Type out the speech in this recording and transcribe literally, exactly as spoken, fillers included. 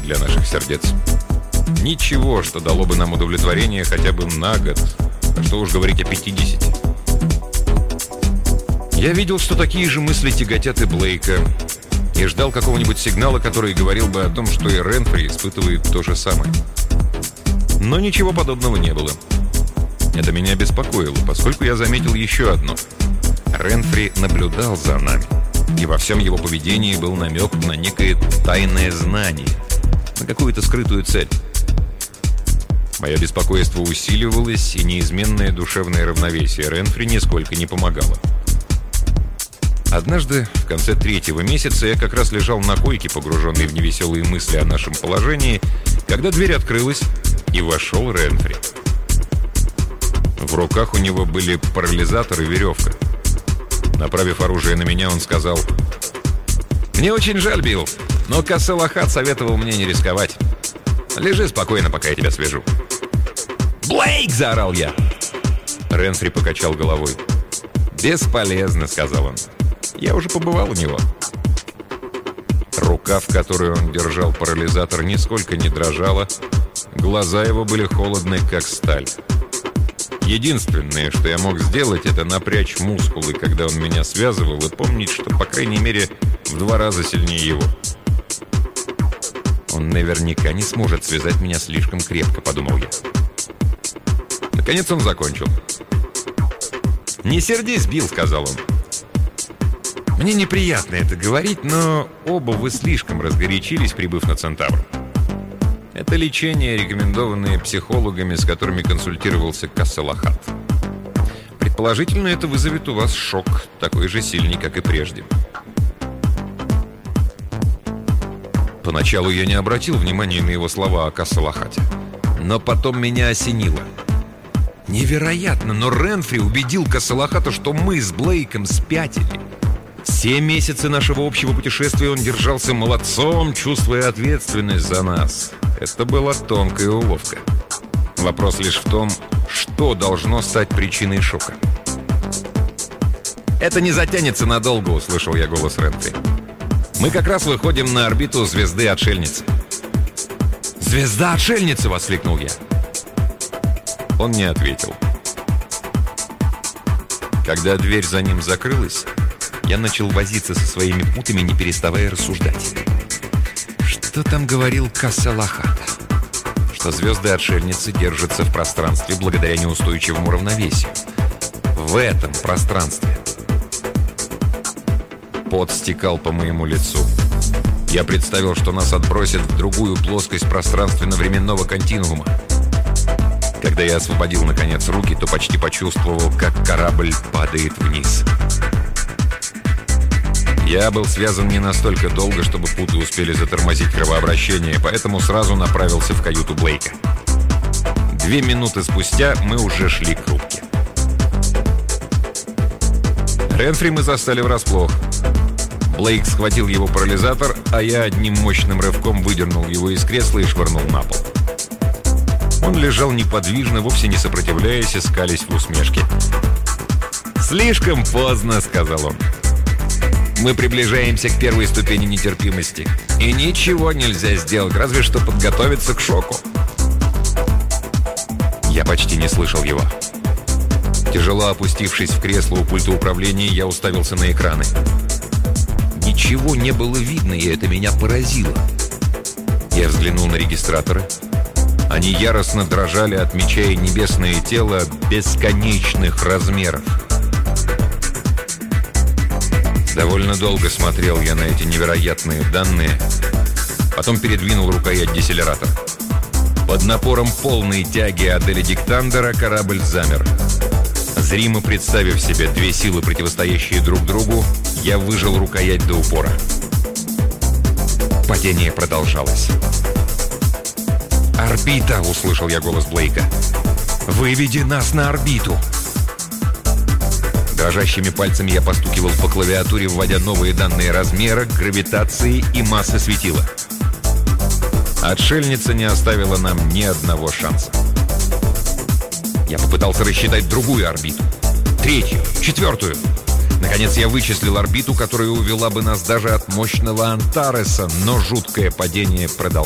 для наших сердец. Ничего, что дало бы нам удовлетворение хотя бы на год. А что уж говорить о пятидесяти. Я видел, что такие же мысли тяготят и Блейка, и ждал какого-нибудь сигнала, который говорил бы о том, что и Ренфри испытывает то же самое. Но ничего подобного не было. Это меня беспокоило, поскольку я заметил еще одно. Ренфри наблюдал за нами, и во всем его поведении был намек на некое тайное знание, на какую-то скрытую цель. Мое беспокойство усиливалось, и неизменное душевное равновесие Ренфри нисколько не помогало. Однажды, в конце третьего месяца, я как раз лежал на койке, погруженный в невеселые мысли о нашем положении, когда дверь открылась, и вошел Ренфри. В руках у него были парализатор и веревка. Направив оружие на меня, он сказал: «Мне очень жаль, Билл, но Касселахат советовал мне не рисковать. Лежи спокойно, пока я тебя свяжу». «Блейк!» – заорал я. Ренфри покачал головой. «Бесполезно», – сказал он. «Я уже побывал у него». Рука, в которой он держал парализатор, нисколько не дрожала. Глаза его были холодны, как сталь. Единственное, что я мог сделать, это напрячь мускулы, когда он меня связывал, и помнить, что, по крайней мере, в два раза сильнее его. «Он наверняка не сможет связать меня слишком крепко», — подумал я. Наконец он закончил. «Не сердись, Билл», — сказал он. «Мне неприятно это говорить, но оба вы слишком разгорячились, прибыв на Центавр. Это лечение, рекомендованное психологами, с которыми консультировался Касселахат. Предположительно, это вызовет у вас шок, такой же сильный, как и прежде». Поначалу я не обратил внимания на его слова о Касселахате, но потом меня осенило. Невероятно, но Ренфри убедил Касселахата, что мы с Блейком спятили. Все месяцы нашего общего путешествия он держался молодцом, чувствуя ответственность за нас. Это была тонкая уловка. Вопрос лишь в том, что должно стать причиной шока. «Это не затянется надолго», — услышал я голос Ренфри. «Мы как раз выходим на орбиту звезды-отшельницы». «Звезда-отшельница!» — воскликнул я. Он не ответил. Когда дверь за ним закрылась, я начал возиться со своими путами, не переставая рассуждать. Что там говорил Касселахат? Что звезды-отшельницы держатся в пространстве благодаря неустойчивому равновесию. В этом пространстве. Пот стекал по моему лицу. Я представил, что нас отбросят в другую плоскость пространственно-временного континуума. Когда я освободил, наконец, руки, то почти почувствовал, как корабль падает вниз. Я был связан не настолько долго, чтобы путы успели затормозить кровообращение, поэтому сразу направился в каюту Блейка. Две минуты спустя мы уже шли к рубке. Ренфри мы застали врасплох. Блейк схватил его парализатор, а я одним мощным рывком выдернул его из кресла и швырнул на пол. Он лежал неподвижно, вовсе не сопротивляясь и скались в усмешке. «Слишком поздно», — сказал он. «Мы приближаемся к первой ступени нетерпимости, и ничего нельзя сделать, разве что подготовиться к шоку». Я почти не слышал его. Тяжело опустившись в кресло у пульта управления, я уставился на экраны. Ничего не было видно, и это меня поразило. Я взглянул на регистраторы. Они яростно дрожали, отмечая небесное тело бесконечных размеров. Довольно долго смотрел я на эти невероятные данные, потом передвинул рукоять деселератора. Под напором полной тяги Аделя Диктандера корабль замер. Зримо представив себе две силы, противостоящие друг другу, я выжал рукоять до упора. Падение продолжалось. «Орбита!» — услышал я голос Блейка. «Выведи нас на орбиту!» Дрожащими пальцами я постукивал по клавиатуре, вводя новые данные размера, гравитации и массы светила. Отшельница не оставила нам ни одного шанса. Я попытался рассчитать другую орбиту, третью, четвертую. Наконец я вычислил орбиту, которая увела бы нас даже от мощного Антареса, но жуткое падение продолжалось.